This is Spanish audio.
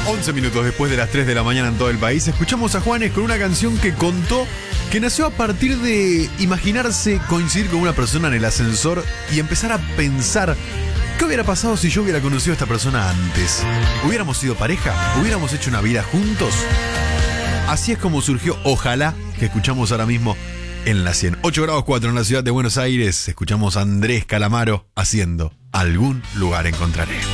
11 minutos después de las 3 de la mañana en todo el país, escuchamos a Juanes con una canción que contó que nació a partir de imaginarse coincidir con una persona en el ascensor y empezar a pensar ¿qué hubiera pasado si yo hubiera conocido a esta persona antes? ¿Hubiéramos sido pareja? ¿Hubiéramos hecho una vida juntos? Así es como surgió Ojalá, que escuchamos ahora mismo en la 100. 8 grados 4 en la ciudad de Buenos Aires. Escuchamos a Andrés Calamaro haciendo Algún lugar encontraré.